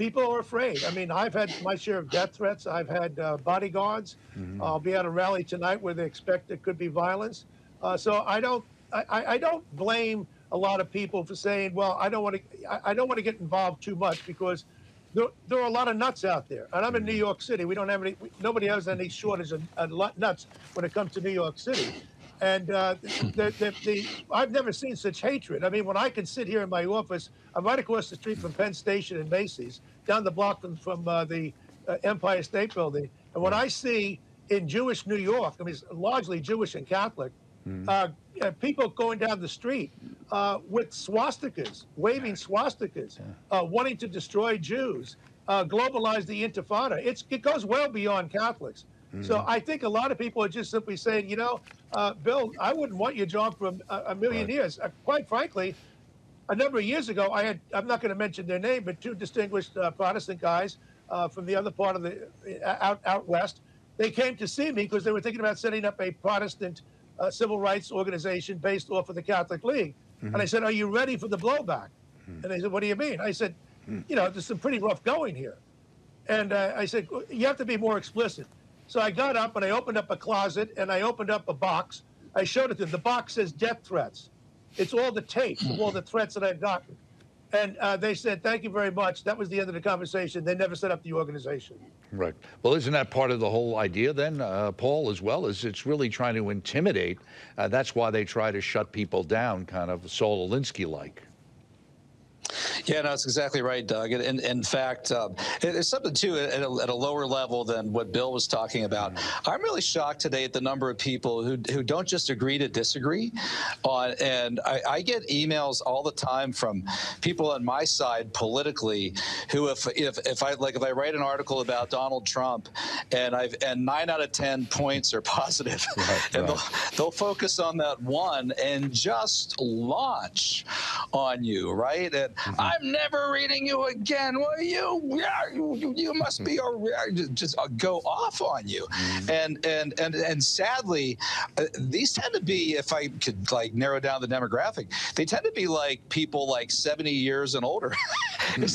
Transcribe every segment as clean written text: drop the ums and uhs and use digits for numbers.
people are afraid. I mean, I've had my share of death threats. I've had bodyguards. Hmm. I'll be at a rally tonight where they expect there could be violence. So I don't blame a lot of people for saying, well, I don't want to get involved too much because there are a lot of nuts out there. And I'm in New Hmm. York City. We don't have nobody has any shortage of nuts when it comes to New York City. And I've never seen such hatred. I mean, when I can sit here in my office, I'm right across the street from Penn Station and Macy's, down the block from the Empire State Building. And when Right. I see in Jewish New York, I mean, it's largely Jewish and Catholic, Hmm. uh, people going down the street with swastikas, waving swastikas, Yeah. wanting to destroy Jews, globalize the Intifada. It goes well beyond Catholics. So Hmm. I think a lot of people are just simply saying, you know, Bill, I wouldn't want your job for a million Right. years. Quite frankly, a number of years ago, I'm not going to mention their name, but two distinguished Protestant guys from the other part of the out west. They came to see me because they were thinking about setting up a Protestant civil rights organization based off of the Catholic League. And Hmm. I said, "Are you ready for the blowback?" And they said, "What do you mean?" I said, Hmm. "You know, there's some pretty rough going here." And I said, "Well, you have to be more explicit." So I got up and I opened up a closet and I opened up a box. I showed it to them. The box says death threats. It's all the tapes of all the threats that I've gotten. And they said, "Thank you very much." That was the end of the conversation. They never set up the organization. Right. Well, isn't that part of the whole idea then, Paul, as well? Is it's really trying to intimidate. That's why they try to shut people down, kind of Saul Alinsky-like. Yeah, no, that's exactly right, Doug. And in fact, there's something, too, at a lower level than what Bill was talking about. I'm really shocked today at the number of people who don't just agree to disagree. And I get emails all the time from people on my side politically who, if I write an article about Donald Trump and 9 out of 10 points are positive, Right, and right. they'll focus on that one and just launch on you, right? And I'm never reading you again. Well, you must be just go off on you. And sadly, these tend to be, if I could like narrow down the demographic, they tend to be like people like 70 years and older. It's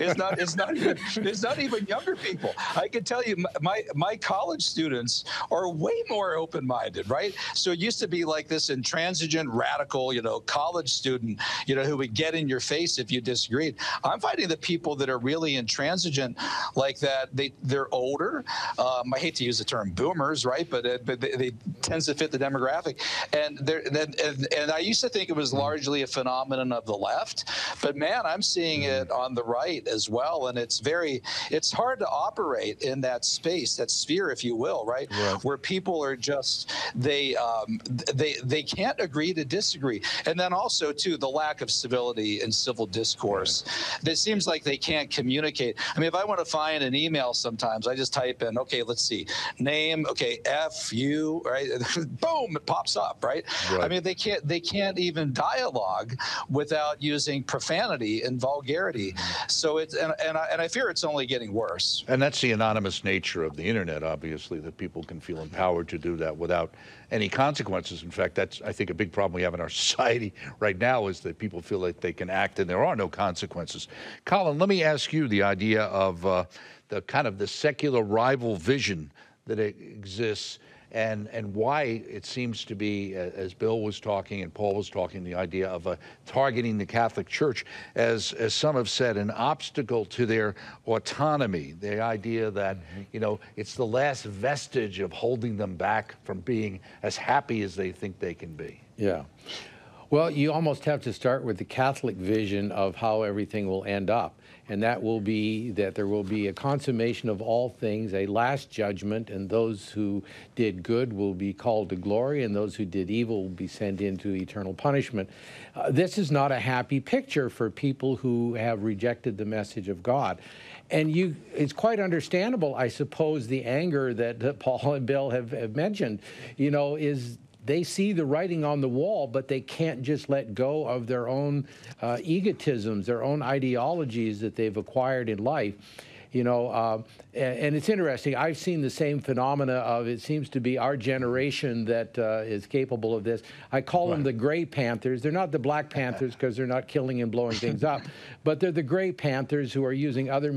not even younger people. I can tell you, my college students are way more open-minded, right? So it used to be like this intransigent, radical, college student, who would get in your face if you disagreed. I'm finding that people that are really intransigent like that, they're older. I hate to use the term boomers, right? But they tends to fit the demographic. And I used to think it was largely a phenomenon of the left, but man, I'm seeing it on the right as well. And it's hard to operate in that space, that sphere, if you will, right? Right. Where people are just, they can't agree to disagree. And then also, too, the lack of civility and civil discourse. It seems like they can't communicate. I mean, if I want to find an email sometimes, I just type in, okay, let's see, name, okay, F, U, right? Boom, it pops up, right? Right. I mean, they can't even dialogue without using profanity and vulgarity. So it's, and I fear it's only getting worse. And that's the anonymous nature of the internet, obviously, that people can feel empowered to do that without any consequences. In fact, that's, I think, a big problem we have in our society right now is that people feel like they can act and there are no consequences. Colin, let me ask you the idea of the kind of the secular rival vision that exists and why it seems to be, as Bill was talking and Paul was talking, the idea of targeting the Catholic Church, as some have said, an obstacle to their autonomy, the idea that, it's the last vestige of holding them back from being as happy as they think they can be. Yeah. Well, you almost have to start with the Catholic vision of how everything will end up. And that will be that there will be a consummation of all things, a last judgment, and those who did good will be called to glory, and those who did evil will be sent into eternal punishment. This is not a happy picture for people who have rejected the message of God. And it's quite understandable, I suppose, the anger that Paul and Bill have mentioned, is they see the writing on the wall, but they can't just let go of their own egotisms, their own ideologies that they've acquired in life. And it's interesting. I've seen the same phenomena of, it seems to be our generation that is capable of this. I call them the Gray Panthers. They're not the Black Panthers because they're not killing and blowing things up, but they're the Gray Panthers who are using other